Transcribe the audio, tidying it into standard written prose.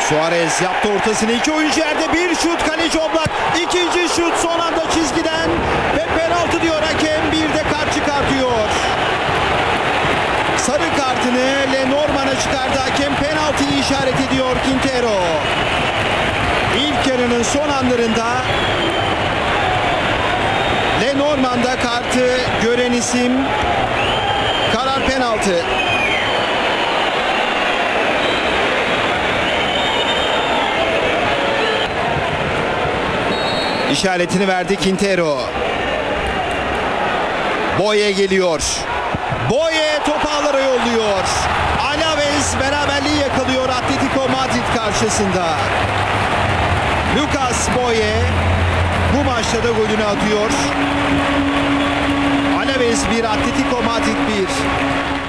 Suarez yaptı ortasını, iki oyuncu yerde, bir şut, kaleci Oblak, ikinci şut son anda çizgiden ve penaltı diyor hakem, bir de kart çıkartıyor. Sarı kartını Lenormand'a çıkardı hakem, penaltıyı işaret ediyor Quintero. İlk yarının son anlarında Lenormand'a kartı gören isim, karar penaltı. İşaretini verdi Quintero. Boye geliyor. Boye topu ağlara yolluyor. Alaves beraberliği yakalıyor Atletico Madrid karşısında. Lucas Boye bu maçta da golünü atıyor. Alaves 1, Atletico Madrid 1.